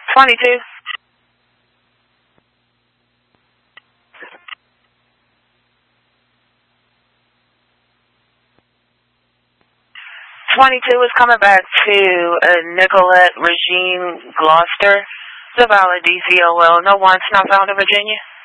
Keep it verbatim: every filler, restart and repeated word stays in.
twenty-two. twenty-two is coming back to uh, Nicolette Regine Gloucester, the Valley D C O L. No wants not found in Virginia.